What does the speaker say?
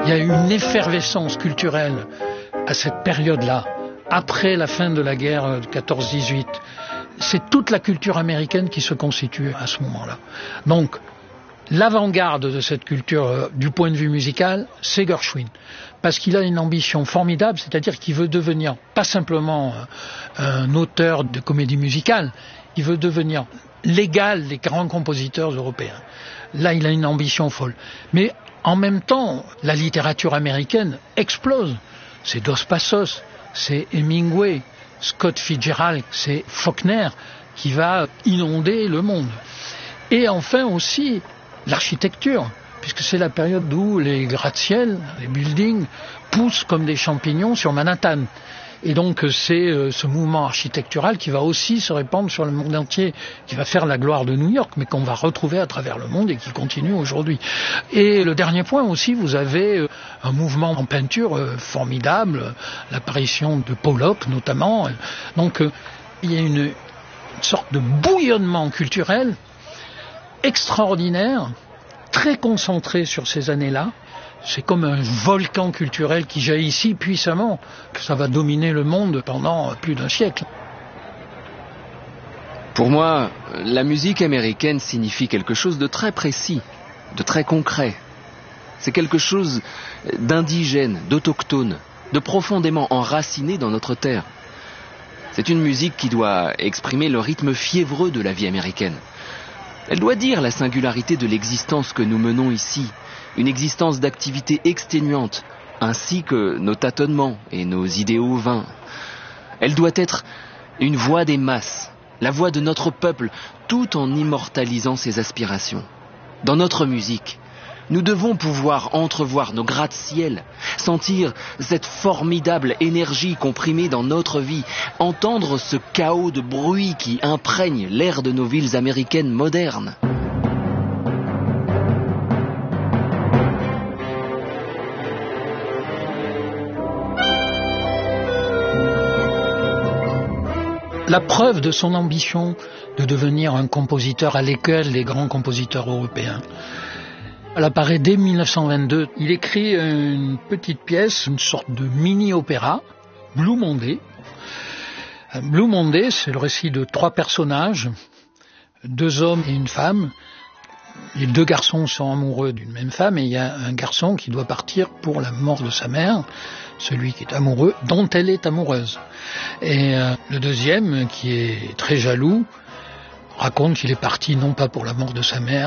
Il y a eu une effervescence culturelle à cette période-là, après la fin de la guerre de 14-18. C'est toute la culture américaine qui se constitue à ce moment-là. Donc, l'avant-garde de cette culture, du point de vue musical, c'est Gershwin. Parce qu'il a une ambition formidable, c'est-à-dire qu'il veut devenir pas simplement un auteur de comédie musicale, il veut devenir l'égal des grands compositeurs européens. Là, il a une ambition folle. Mais en même temps, la littérature américaine explose. C'est Dos Passos, c'est Hemingway, Scott Fitzgerald, c'est Faulkner qui va inonder le monde. Et enfin aussi, l'architecture, puisque c'est la période où les gratte-ciel, les buildings, poussent comme des champignons sur Manhattan. Et donc c'est ce mouvement architectural qui va aussi se répandre sur le monde entier, qui va faire la gloire de New York, mais qu'on va retrouver à travers le monde et qui continue aujourd'hui. Et le dernier point aussi, vous avez un mouvement en peinture formidable, l'apparition de Pollock notamment. Donc il y a une sorte de bouillonnement culturel extraordinaire, très concentré sur ces années-là. C'est comme un volcan culturel qui jaillit si puissamment que ça va dominer le monde pendant plus d'un siècle. Pour moi, la musique américaine signifie quelque chose de très précis, de très concret. C'est quelque chose d'indigène, d'autochtone, de profondément enraciné dans notre terre. C'est une musique qui doit exprimer le rythme fiévreux de la vie américaine. Elle doit dire la singularité de l'existence que nous menons ici, une existence d'activité exténuante, ainsi que nos tâtonnements et nos idéaux vains. Elle doit être une voix des masses, la voix de notre peuple, tout en immortalisant ses aspirations. Dans notre musique, nous devons pouvoir entrevoir nos gratte-ciel, sentir cette formidable énergie comprimée dans notre vie, entendre ce chaos de bruit qui imprègne l'air de nos villes américaines modernes. La preuve de son ambition de devenir un compositeur à l'école des grands compositeurs européens. Elle apparaît dès 1922. Il écrit une petite pièce, une sorte de mini-opéra, Blue Monday. Blue Monday, c'est le récit de 3 personnages, 2 hommes et une femme. Les 2 garçons sont amoureux d'une même femme et il y a un garçon qui doit partir pour la mort de sa mère, celui qui est amoureux, dont elle est amoureuse. Et le deuxième, qui est très jaloux, raconte qu'il est parti non pas pour la mort de sa mère,